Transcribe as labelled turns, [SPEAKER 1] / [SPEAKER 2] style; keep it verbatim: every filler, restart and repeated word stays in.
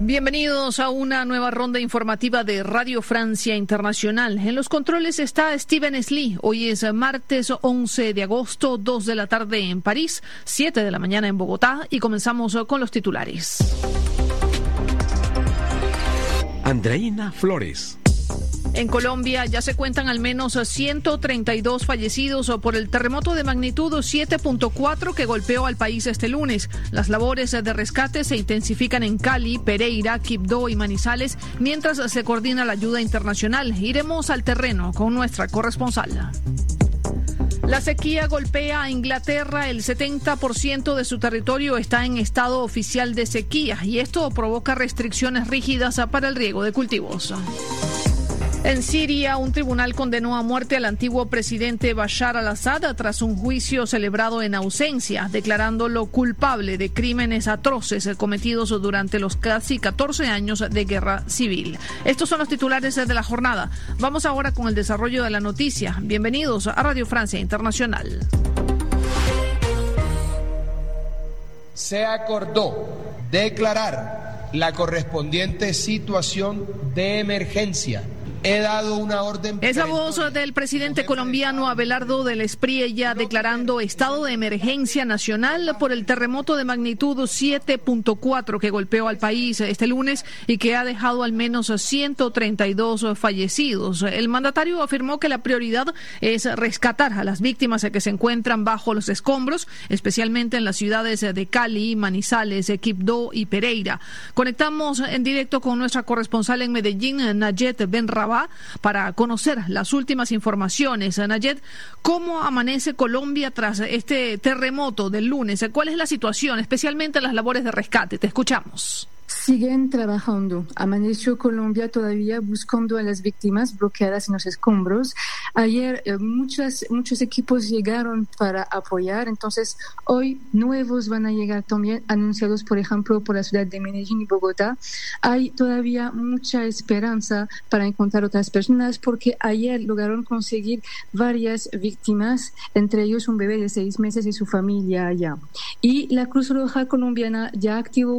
[SPEAKER 1] Bienvenidos a una nueva ronda informativa de Radio Francia Internacional. En los controles está Steven Slee. Hoy es martes once de agosto, dos de la tarde en París, siete de la mañana en Bogotá, y comenzamos con los titulares.
[SPEAKER 2] Andreina Flores.
[SPEAKER 1] En Colombia ya se cuentan al menos ciento treinta y dos fallecidos por el terremoto de magnitud siete punto cuatro que golpeó al país este lunes. Las labores de rescate se intensifican en Cali, Pereira, Quibdó y Manizales, mientras se coordina la ayuda internacional. Iremos al terreno con nuestra corresponsal. La sequía golpea a Inglaterra. El setenta por ciento de su territorio está en estado oficial de sequía y esto provoca restricciones rígidas para el riego de cultivos. En Siria, un tribunal condenó a muerte al antiguo presidente Bashar al-Assad tras un juicio celebrado en ausencia, declarándolo culpable de crímenes atroces cometidos durante los casi catorce años de guerra civil. Estos son los titulares de la jornada. Vamos ahora con el desarrollo de la noticia. Bienvenidos a Radio Francia Internacional.
[SPEAKER 3] Se acordó declarar la correspondiente situación de emergencia. He dado una orden.
[SPEAKER 1] Es la voz del presidente colombiano Abelardo del Espriella declarando estado de emergencia nacional por el terremoto de magnitud siete punto cuatro que golpeó al país este lunes y que ha dejado al menos ciento treinta y dos fallecidos. El mandatario afirmó que la prioridad es rescatar a las víctimas que se encuentran bajo los escombros, especialmente en las ciudades de Cali, Manizales, Quibdó y Pereira. Conectamos en directo con nuestra corresponsal en Medellín, Nayet Benrabá, para conocer las últimas informaciones. Nayet, ¿cómo amanece Colombia tras este terremoto del lunes? ¿Cuál es la situación, especialmente las labores de rescate? Te escuchamos.
[SPEAKER 4] Siguen trabajando. Amaneció Colombia todavía buscando a las víctimas bloqueadas en los escombros. Ayer eh, muchas, muchos equipos llegaron para apoyar, entonces hoy nuevos van a llegar también, anunciados por ejemplo por la ciudad de Medellín y Bogotá. Hay todavía mucha esperanza para encontrar otras personas porque ayer lograron conseguir varias víctimas, entre ellos un bebé de seis meses y su familia allá. Y la Cruz Roja colombiana ya activó